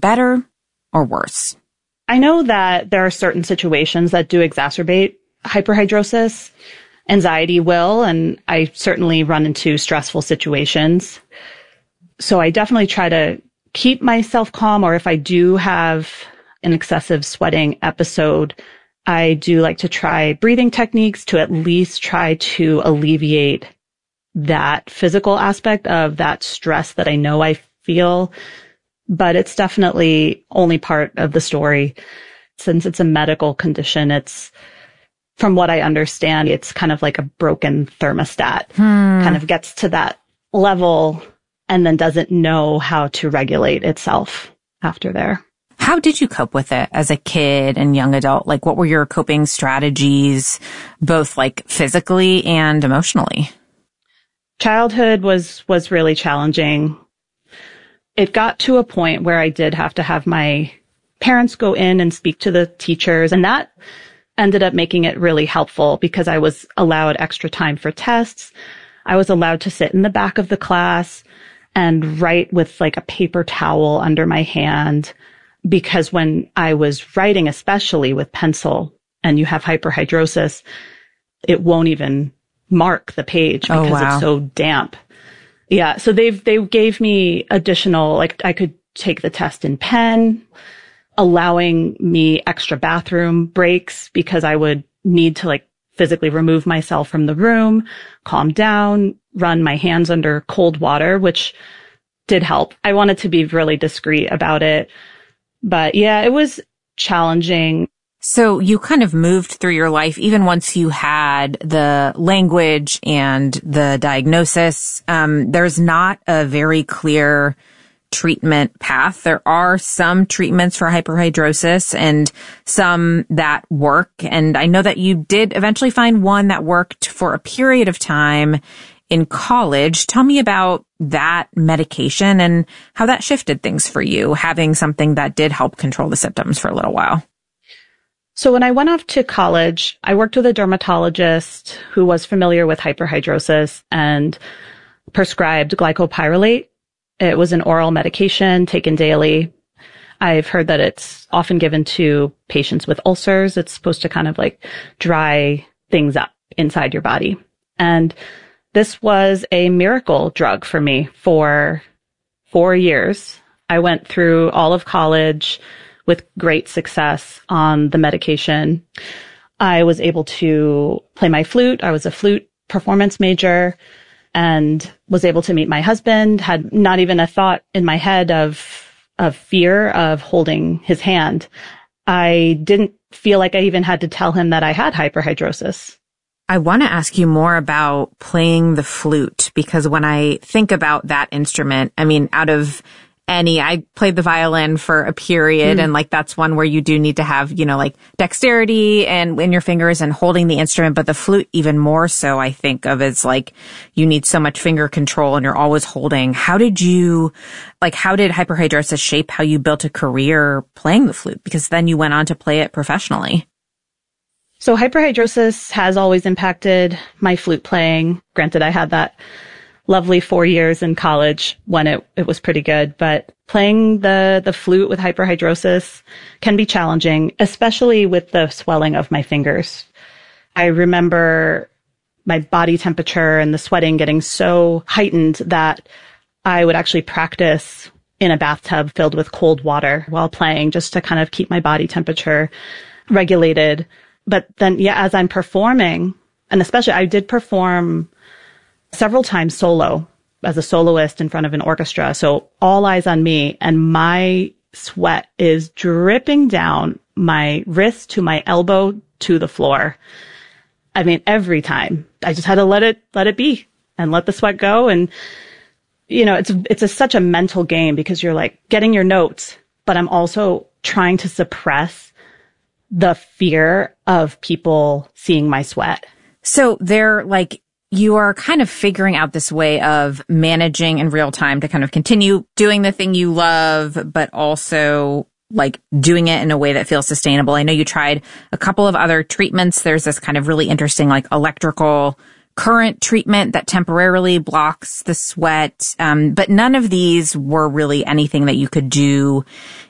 better or worse? I know that there are certain situations that do exacerbate hyperhidrosis. Anxiety will, and I certainly run into stressful situations. So I definitely try to keep myself calm, or if I do have an excessive sweating episode, I do like to try breathing techniques to at least try to alleviate that physical aspect of that stress that I know I feel. But it's definitely only part of the story. Since it's a medical condition, it's, from what I understand, it's kind of like a broken thermostat. Kind of gets to that level and then doesn't know how to regulate itself after there. How did you cope with it as a kid and young adult? Like, what were your coping strategies, both like physically and emotionally? Childhood was really challenging. It got to a point where I did have to have my parents go in and speak to the teachers, and that ended up making it really helpful because I was allowed extra time for tests. I was allowed to sit in the back of the class and write with like a paper towel under my hand, because when I was writing, especially with pencil, and you have hyperhidrosis, it won't even mark the page because it's so damp. Yeah. So they gave me additional, like I could take the test in pen, allowing me extra bathroom breaks because I would need to like physically remove myself from the room, calm down, run my hands under cold water, which did help. I wanted to be really discreet about it. But yeah, it was challenging. So you kind of moved through your life, even once you had the language and the diagnosis. There's not a very clear treatment path. There are some treatments for hyperhidrosis and some that work. And I know that you did eventually find one that worked for a period of time in college. Tell me about that medication and how that shifted things for you, having something that did help control the symptoms for a little while. So when I went off to college, I worked with a dermatologist who was familiar with hyperhidrosis and prescribed glycopyrrolate. It was an oral medication taken daily. I've heard that it's often given to patients with ulcers. It's supposed to kind of like dry things up inside your body. And this was a miracle drug for me for 4 years. I went through all of college with great success on the medication. I was able to play my flute. I was a flute performance major and was able to meet my husband, had not even a thought in my head of fear of holding his hand. I didn't feel like I even had to tell him that I had hyperhidrosis. I want to ask you more about playing the flute, because when I think about that instrument, I mean, out of any, I played the violin for a period, and like that's one where you do need to have, you know, like dexterity and in your fingers and holding the instrument, but the flute even more so I think of as like you need so much finger control and you're always holding. How did hyperhidrosis shape how you built a career playing the flute? Because then you went on to play it professionally. So hyperhidrosis has always impacted my flute playing. Granted, I had that lovely 4 years in college when it was pretty good, but playing the flute with hyperhidrosis can be challenging, especially with the swelling of my fingers. I remember my body temperature and the sweating getting so heightened that I would actually practice in a bathtub filled with cold water while playing, just to kind of keep my body temperature regulated. But then, yeah, as I'm performing, and especially I did perform several times solo as a soloist in front of an orchestra. So all eyes on me, and my sweat is dripping down my wrist to my elbow to the floor. I mean, every time I just had to let it be and let the sweat go. And, you know, it's such a mental game because you're like getting your notes, but I'm also trying to suppress the fear of people seeing my sweat. So they're like, you are kind of figuring out this way of managing in real time to kind of continue doing the thing you love, but also like doing it in a way that feels sustainable. I know you tried a couple of other treatments. There's this kind of really interesting like electrical current treatment that temporarily blocks the sweat. But none of these were really anything that you could do